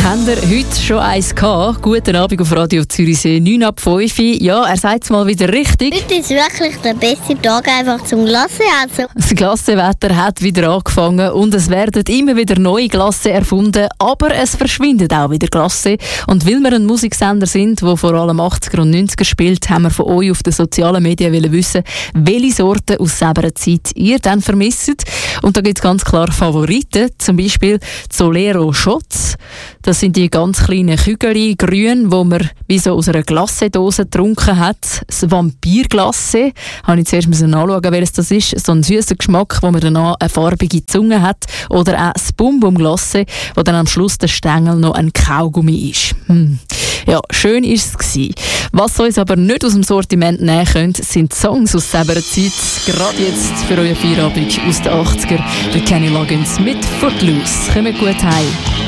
Habt ihr heute schon eins gehabt? Guten Abend auf Radio Zürichsee, 9 ab 5. Ja, er sagt es mal wieder richtig. Heute ist wirklich der beste Tag einfach zum Glasse essen. Das Glassewetter hat wieder angefangen und es werden immer wieder neue Glasse erfunden, aber es verschwindet auch wieder Glasse. Und weil wir ein Musiksender sind, der vor allem 80er und 90er spielt, haben wir von euch auf den sozialen Medien wissen, welche Sorten aus selber Zeit ihr dann vermisst. Und da gibt es ganz klar Favoriten, zum Beispiel Solero Shots. Das sind die ganz kleinen Kügel, grün, die man wie so aus einer Glassedose getrunken hat. Das Vampirglasse, habe ich zuerst nachschauen, welches das ist. So ein süßer Geschmack, wo man danach eine farbige Zunge hat. Oder auch das Bum-Bum-Glasse, wo dann am Schluss der Stängel noch ein Kaugummi ist. Ja, schön war es gewesen. Was uns aber nicht aus dem Sortiment nehmen könnte, sind Songs aus selber Zeit. Gerade jetzt für euren Feierabend aus den 80er. Der Kenny Loggins mit Footloose. Kommt gut heim.